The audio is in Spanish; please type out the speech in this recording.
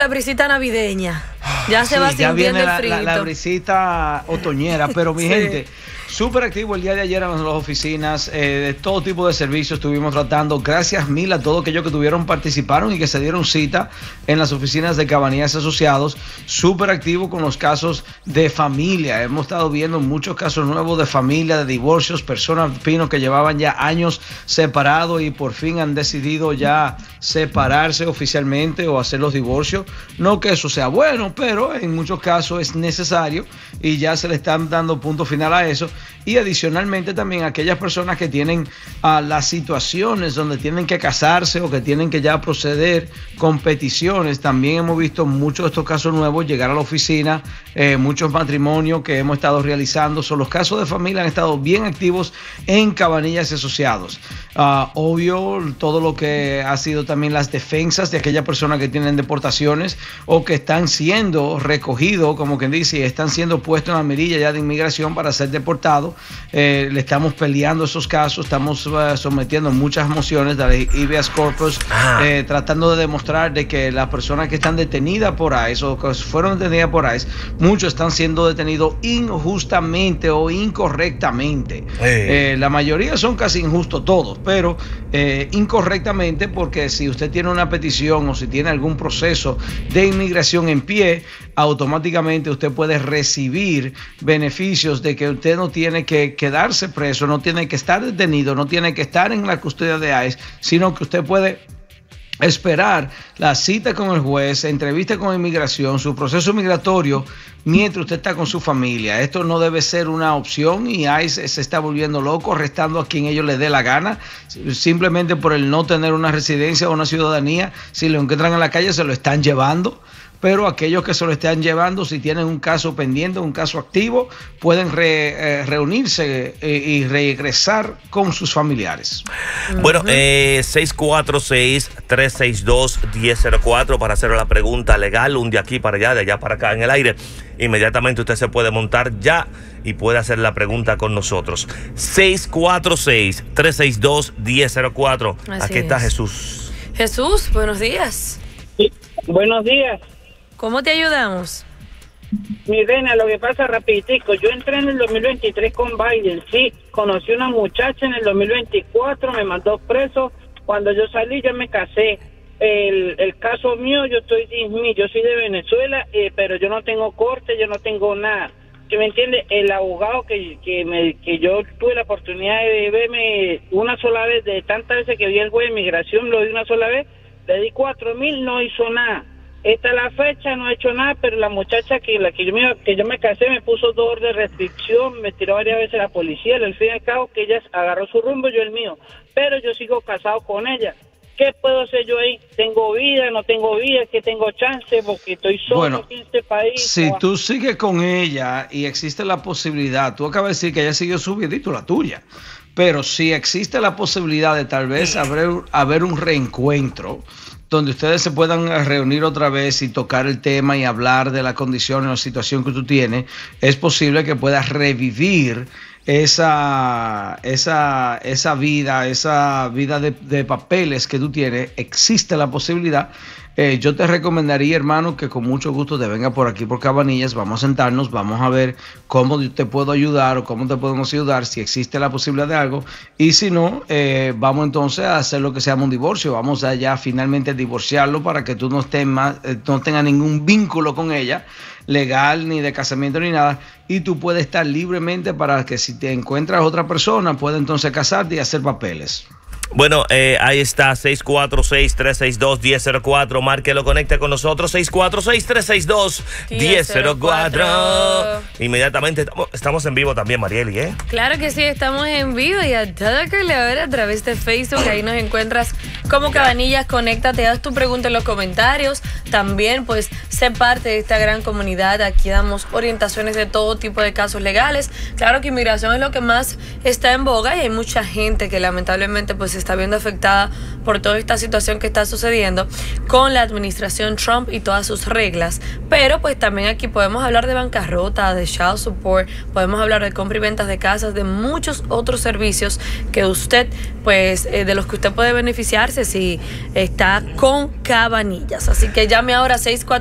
La brisita navideña. Ya se va ya sintiendo viene el frío. la brisita otoñera, pero mi gente, súper activo el día de ayer en las oficinas, de todo tipo de servicios estuvimos tratando. Gracias mil a todos aquellos que participaron y que se dieron cita en las oficinas de Cabanillas Asociados. Súper activo con los casos de familia. Hemos estado viendo muchos casos nuevos de familia, de divorcios, personas pinos que llevaban ya años separados y por fin han decidido ya separarse oficialmente o hacer los divorcios. No que eso sea bueno, pero en muchos casos es necesario y ya se le están dando punto final a eso. Y adicionalmente también aquellas personas que tienen las situaciones donde tienen que casarse o que tienen que ya proceder con peticiones. También hemos visto muchos de estos casos nuevos llegar a la oficina, muchos matrimonios que hemos estado realizando. Los casos de familia han estado bien activos en Cabanillas Asociados. Obvio, todo lo que ha sido también las defensas de aquellas personas que tienen deportaciones o que están siendo recogidos, como quien dice, están siendo puestos en la mirilla ya de inmigración para ser deportados. Le estamos peleando esos casos, estamos sometiendo muchas mociones de la habeas corpus, tratando de demostrar de que las personas que están detenidas por ICE o que fueron detenidas por ICE, muchos están siendo detenidos injustamente o incorrectamente. La mayoría son casi injustos todos, pero incorrectamente, porque si usted tiene una petición o si tiene algún proceso de inmigración en pie, automáticamente usted puede recibir beneficios de que usted no tiene que quedarse preso, no tiene que estar detenido, no tiene que estar en la custodia de ICE, sino que usted puede esperar la cita con el juez, entrevista con inmigración, su proceso migratorio, mientras usted está con su familia. Esto no debe ser una opción y ICE se está volviendo loco, arrestando a quien ellos les dé la gana, simplemente por el no tener una residencia o una ciudadanía. Si lo encuentran en la calle, se lo están llevando. Pero aquellos que se lo están llevando, si tienen un caso pendiente, un caso activo, pueden reunirse y regresar con sus familiares. Bueno, 646-362-1004 para hacer la pregunta legal, un de aquí para allá, de allá para acá en el aire. Inmediatamente usted se puede montar ya y puede hacer la pregunta con nosotros. 646-362-1004. Aquí está Jesús. Jesús, buenos días. Sí, buenos días. ¿Cómo te ayudamos? Mi reina, lo que pasa rapiditico, yo entré en el 2023 con Biden, sí, conocí una muchacha en el 2024, me mandó preso, cuando yo salí yo me casé. El caso mío, yo soy de Venezuela, pero yo no tengo corte, yo no tengo nada. ¿Sí me entiende? El abogado que yo tuve la oportunidad de verme una sola vez, de tantas veces que vi el juez de migración, lo vi una sola vez, le di 4,000, no hizo nada. Esta es la fecha, no ha hecho nada, pero la muchacha que yo me casé me puso 2 órdenes de restricción, me tiró varias veces la policía, al fin y al cabo que ella agarró su rumbo, yo el mío, pero yo sigo casado con ella. ¿Qué puedo hacer yo ahí? ¿Tengo vida, no tengo vida? ¿Que tengo chance? Porque estoy solo aquí en este país. Si tú sigues con ella y existe la posibilidad, tú acabas de decir que ella siguió su vidito, la tuya, pero si existe la posibilidad de tal vez haber un reencuentro donde ustedes se puedan reunir otra vez y tocar el tema y hablar de la condición o la situación que tú tienes, es posible que puedas revivir esa vida de papeles que tú tienes. Existe la posibilidad. Yo te recomendaría, hermano, que con mucho gusto te venga por aquí por Cabanillas, vamos a sentarnos, vamos a ver cómo te puedo ayudar o cómo te podemos ayudar, si existe la posibilidad de algo, y si no, vamos entonces a hacer lo que se llama un divorcio, vamos a ya finalmente divorciarlo para que tú no tengas ningún vínculo con ella, legal, ni de casamiento, ni nada, y tú puedes estar libremente para que si te encuentras otra persona, puedas entonces casarte y hacer papeles. Bueno, ahí está, 646-362-1004. Márquelo, conecte con nosotros, 646-362-1004. Inmediatamente estamos en vivo también, Marieli, ¿eh? Claro que sí, estamos en vivo y a todo que le ver a través de Facebook. Ahí nos encuentras como Cabanillas. Conéctate, haz tu pregunta en los comentarios. También, pues, sé parte de esta gran comunidad. Aquí damos orientaciones de todo tipo de casos legales. Claro que inmigración es lo que más está en boga y hay mucha gente que lamentablemente, pues, está viendo afectada por toda esta situación que está sucediendo con la administración Trump y todas sus reglas. Pero pues también aquí podemos hablar de bancarrota, de child support, podemos hablar de compra y ventas de casas, de muchos otros servicios que usted, pues, de los que usted puede beneficiarse si está con Cabanillas. Así que llame ahora a 640